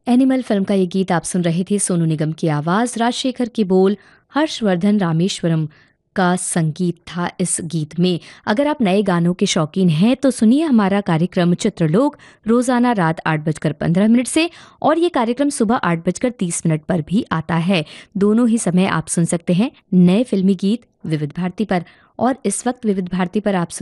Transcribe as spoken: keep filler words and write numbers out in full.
Animal film का ये गीत आप सुन रहे थे। सोनू निगम की आवाज़, राजशेखर के बोल, हर्षवर्धन रामेश्वरम का संगीत था इस गीत में। अगर आप नए गानों के शौकीन हैं तो सुनिए हमारा कार्यक्रम चित्रलोक रोज़ाना रात आठ बजकर पंद्रह मिनट से, और ये कार्यक्रम सुबह आठ बजकर तीस मिनट पर भी आता है। दोनों ही समय आप सुन सकते हैं नए फिल्मी गीत विविध भारती पर। और इस वक्त विविध भारती पर आप सुन